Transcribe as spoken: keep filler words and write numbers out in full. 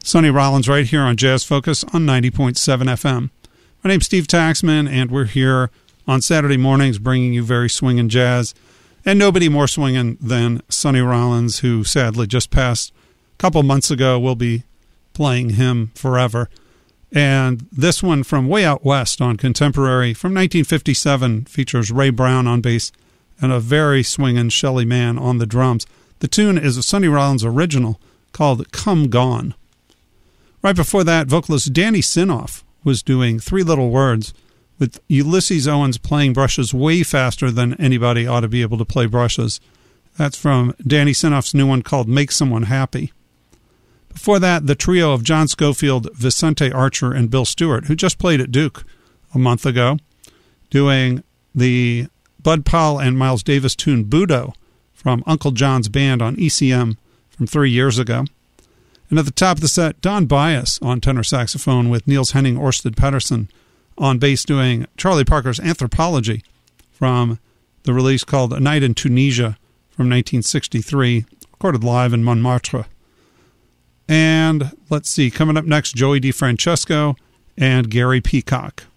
Sonny Rollins right here on Jazz Focus on ninety point seven F M. My name's Steve Taxman, and we're here on Saturday mornings bringing you very swinging jazz. And nobody more swinging than Sonny Rollins, who sadly just passed a couple months ago. We'll be playing him forever. And this one from way out west on Contemporary from nineteen fifty-seven features Ray Brown on bass and a very swinging Shelly Manne on the drums. The tune is a Sonny Rollins original called Come Gone. Right before that, vocalist Danny Sinoff was doing Three Little Words with Ulysses Owens playing brushes way faster than anybody ought to be able to play brushes. That's from Danny Sinoff's new one called Make Someone Happy. Before that, the trio of John Scofield, Vicente Archer, and Bill Stewart, who just played at Duke a month ago, doing the Bud Powell and Miles Davis tune Budo from Uncle John's Band on E C M from three years ago. And at the top of the set, Don Byas on tenor saxophone with Niels Henning Orsted Pedersen on bass doing Charlie Parker's Anthropology from the release called A Night in Tunisia from nineteen sixty-three, recorded live in Montmartre. And let's see, coming up next, Joey DeFrancesco and Gary Peacock.